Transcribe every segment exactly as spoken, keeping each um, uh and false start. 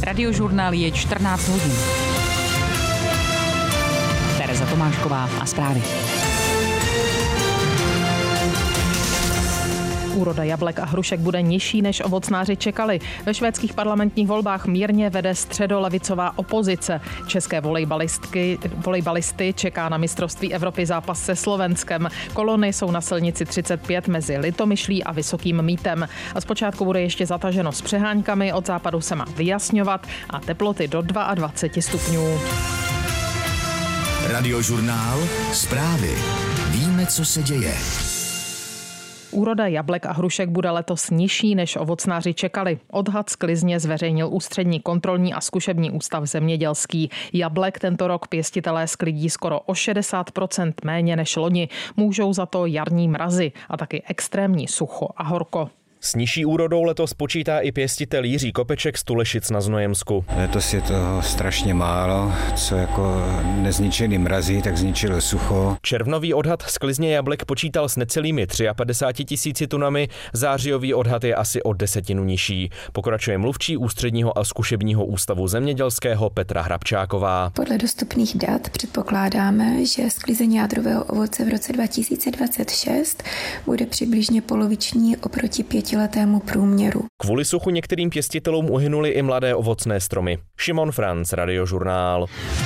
Radiožurnál je čtrnáct hodin. Tereza Tomášková a zprávy. Úroda jablek a hrušek bude nižší, než ovocnáři čekali. Ve švédských parlamentních volbách mírně vede středolevicová opozice. České volejbalistky, volejbalisty čeká na mistrovství Evropy zápas se Slovenskem. Kolony jsou na silnici třicet pět mezi Litomyšlí a Vysokým Mýtem. A zpočátku bude ještě zataženo s přeháňkami, od západu se má vyjasňovat a teploty do dvacet dva stupňů. Radiožurnál, zprávy. Víme, co se děje. Úroda jablek a hrušek bude letos nižší, než ovocnáři čekali. Odhad sklizně zveřejnil Ústřední kontrolní a zkušební ústav zemědělský. Jablek tento rok pěstitelé sklidí skoro o šedesát procent méně než loni. Můžou za to jarní mrazy a taky extrémní sucho a horko. S nižší úrodou letos počítá i pěstitel Jiří Kopeček z Tulešic na Znojemsku. Letos je toho strašně málo, co jako nezničený mrazy, tak zničilo sucho. Červnový odhad sklizně jablek počítal s necelými padesáti třemi tisíci tunami, zářijový odhad je asi o desetinu nižší. Pokračuje mluvčí Ústředního a zkušebního ústavu zemědělského Petra Hrabčáková. Podle dostupných dat předpokládáme, že sklizení jádrového ovoce v roce dva tisíce dvacet šest bude přibližně poloviční oproti pěti letému průměru. Kvůli suchu některým pěstitelům uhynuly i mladé ovocné stromy. Šimon Franc, Radiožurnál.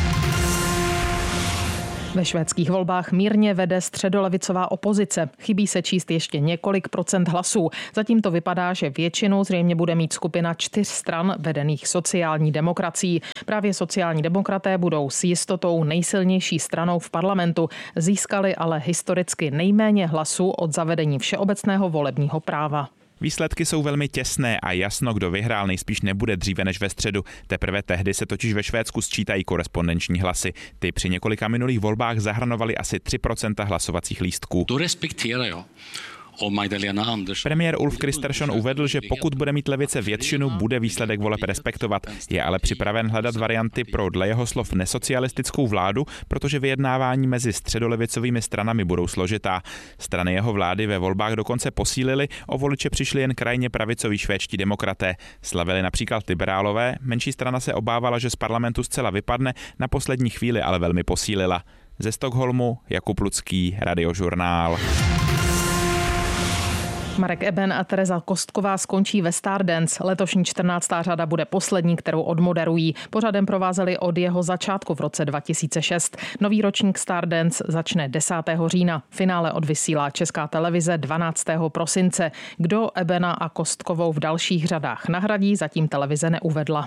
Ve švédských volbách mírně vede středolevicová opozice. Chybí se číst ještě několik procent hlasů. Zatím to vypadá, že většinu zřejmě bude mít skupina čtyř stran vedených sociální demokracií. Právě sociální demokraté budou s jistotou nejsilnější stranou v parlamentu. Získali ale historicky nejméně hlasů od zavedení všeobecného volebního práva. Výsledky jsou velmi těsné a jasno, kdo vyhrál, nejspíš nebude dříve než ve středu. Teprve tehdy se totiž ve Švédsku sčítají korespondenční hlasy. Ty při několika minulých volbách zahrnovaly asi tři procenta hlasovacích lístků. To respektuji, jo. Premiér Ulf Kristersson uvedl, že pokud bude mít levice většinu, bude výsledek voleb respektovat. Je ale připraven hledat varianty pro dle jeho slov nesocialistickou vládu, protože vyjednávání mezi středolevicovými stranami budou složitá. Strany jeho vlády ve volbách dokonce posílily, o voliče přišli jen krajně pravicoví švédští demokraté. Slavili například liberálové, menší strana se obávala, že z parlamentu zcela vypadne, na poslední chvíli ale velmi posílila. Ze Stockholmu Jakub Lucký, Radiožurnál. Marek Eben a Tereza Kostková skončí ve Stardance. Letošní čtrnáctá řada bude poslední, kterou odmoderují. Pořadem provázeli od jeho začátku v roce dva tisíce šest. Nový ročník Stardance začne desátého října. Finále odvysílá Česká televize dvanáctého prosince. Kdo Ebena a Kostkovou v dalších řadách nahradí, zatím televize neuvedla.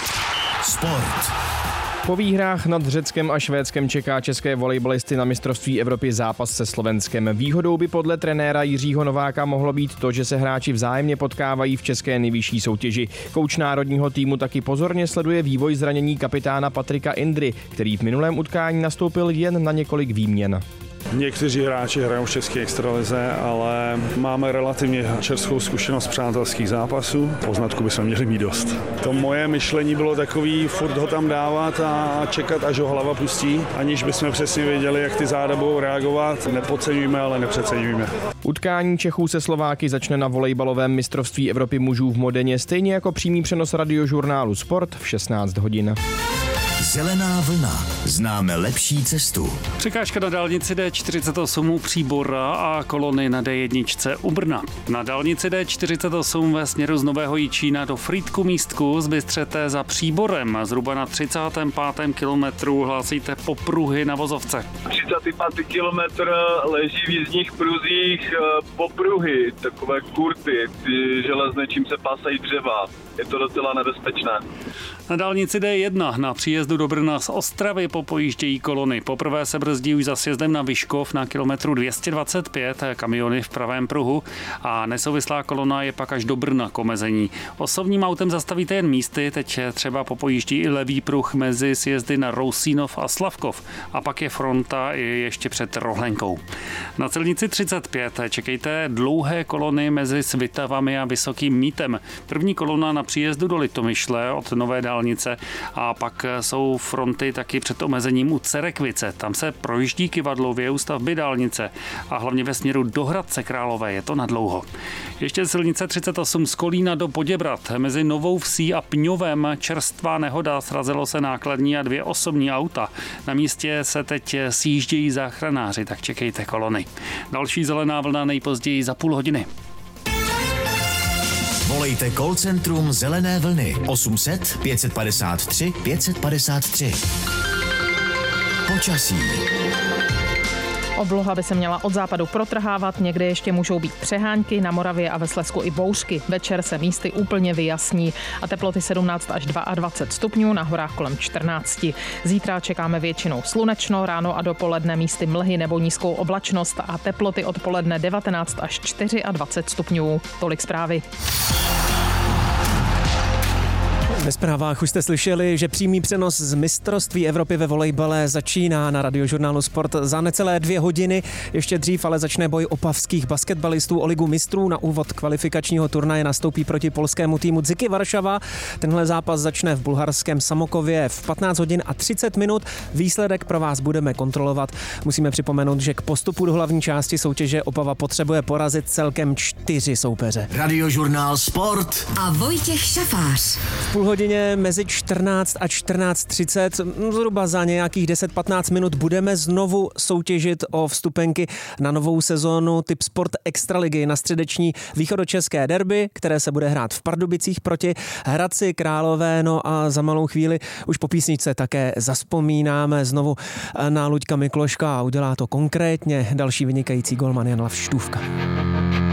Sport. Po výhrách nad Řeckem a Švédskem čeká české volejbalisty na mistrovství Evropy zápas se Slovenskem. Výhodou by podle trenéra Jiřího Nováka mohlo být to, že se hráči vzájemně potkávají v české nejvyšší soutěži. Kouč národního týmu taky pozorně sleduje vývoj zranění kapitána Patrika Indry, který v minulém utkání nastoupil jen na několik výměn. Někteří hráči hrajou v české extralize, ale máme relativně čerstvou zkušenost přátelských zápasů. Poznatku bychom měli mít dost. To moje myšlení bylo takový, furt ho tam dávat a čekat, až ho hlava pustí, aniž bychom přesně věděli, jak ty záda budou reagovat. Nepodceňujme, ale nepřeceňujme. Utkání Čechů se Slováky začne na volejbalovém mistrovství Evropy mužů v Modeně, stejně jako přímý přenos Radiožurnálu Sport v šestnáct hodin. Zelená vlna. Známe lepší cestu. Překážka na dálnici D čtyřicet osm u Příbora a kolony na D jedna u Brna. Na dálnici D čtyřicet osm ve směru z Nového Jičína do Frýdku Místku zbystřete za Příborem. Zhruba na třicátém pátém kilometru hlásíte popruhy na vozovce. třicátý pátý kilometr leží v jízdních pruzích popruhy, takové kurty, ty železné, čím se pásají dřeva. Je to docela nebezpečné. Na dálnici D jedna na příjezdu do Brna z Ostravy popojíždějí kolony. Poprvé se brzdí už za sjezdem na Vyškov na kilometru dvě stě dvacet pět, kamiony v pravém pruhu a nesouvislá kolona je pak až do Brna k omezení. Osobním autem zastavíte jen místy, teď třeba popojíždí i levý pruh mezi sjezdy na Rousínov a Slavkov a pak je fronta i ještě před Rohlenkou. Na silnici třicet pět čekejte dlouhé kolony mezi Svitavami a Vysokým Mýtem. První kolona na příjezdu do Litomyšle od Nové dálnice a pak jsou jsou fronty taky před omezením u Cerekvice. Tam se projíždí kyvadlově u stavby dálnice a hlavně ve směru do Hradce Králové je to nadlouho. Ještě silnice třicet osm z Kolína do Poděbrad. Mezi Novou Vsí a Pňovem čerstvá nehoda, srazilo se nákladní a dvě osobní auta. Na místě se teď sjíždějí záchranáři, tak čekejte kolony. Další zelená vlna nejpozději za půl hodiny. Volejte call centrum Zelené vlny osm set pět padesát tři pět padesát tři. Počasí. Obloha by se měla od západu protrhávat, někde ještě můžou být přehánky, na Moravě a ve Slezsku i bouřky. Večer se místy úplně vyjasní a teploty sedmnáct až dvacet dva stupňů, na horách kolem čtrnáct. Zítra čekáme většinou slunečno, ráno a dopoledne místy mlhy nebo nízkou oblačnost a teploty odpoledne devatenáct až dvacet čtyři stupňů. Tolik zprávy. Ve zprávách už jste slyšeli, že přímý přenos z mistrovství Evropy ve volejbale začíná na Radiožurnálu Sport za necelé dvě hodiny. Ještě dřív ale začne boj opavských basketbalistů o ligu mistrů. Na úvod kvalifikačního turnaje nastoupí proti polskému týmu Zyky Varšava. Tenhle zápas začne v bulharském Samokově v patnáct hodin a třicet minut. Výsledek pro vás budeme kontrolovat. Musíme připomenout, že k postupu do hlavní části soutěže Opava potřebuje porazit celkem čtyři soupeře. Radiožurnál Sport a Vojtěch Šafář. V půl hodině mezi čtrnáct a čtrnáct třicet, zhruba za nějakých deset patnáct minut budeme znovu soutěžit o vstupenky na novou sezónu Tip Sport Extraligy na středeční východočeské derby, které se bude hrát v Pardubicích proti Hradci Králové. No a za malou chvíli už po písničce také zazpomínáme znovu na Luďka Mikloška a udělá to konkrétně další vynikající golman Jan Štůvka.